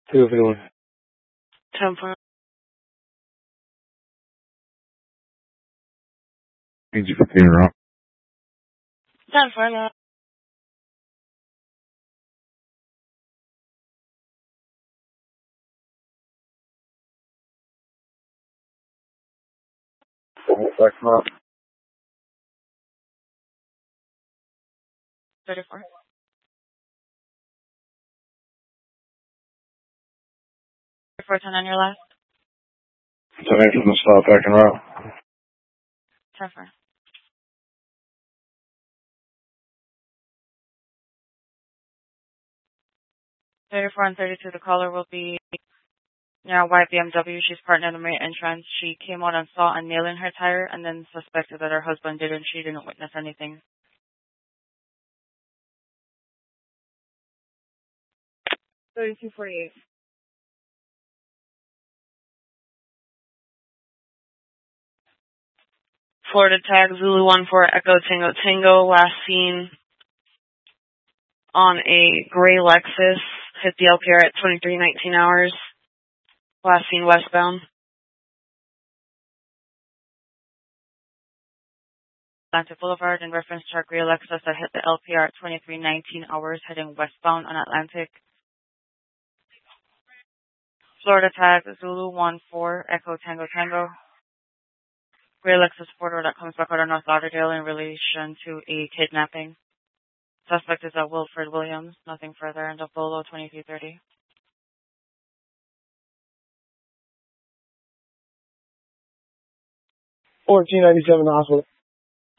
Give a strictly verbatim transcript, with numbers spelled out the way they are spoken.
two oh one. ten four. Need you for being wrong. ten four now. Back up. thirty-four. thirty-four ten on your last. Today from the stop back and route. ten four. thirty-four and thirty-two, the caller will be near a white B M W. She's partnered in the main entrance. She came out and saw a nail in her tire and then suspected that her husband did, and she didn't witness anything. thirty-two forty-eight. Florida tag Zulu one four Echo Tango Tango, last seen on a gray Lexus, hit the L P R at twenty-three nineteen hours, last seen westbound. Atlantic Boulevard in reference to our gray Lexus that hit the L P R at twenty-three nineteen hours, heading westbound on Atlantic. Florida tag Zulu one four Echo Tango Tango. Gray Lexus four-door that comes back out of North Lauderdale in relation to a kidnapping. Suspect is at Wilfred Williams. Nothing further. And Bolo twenty-three thirty. fourteen ninety-seven Oswald.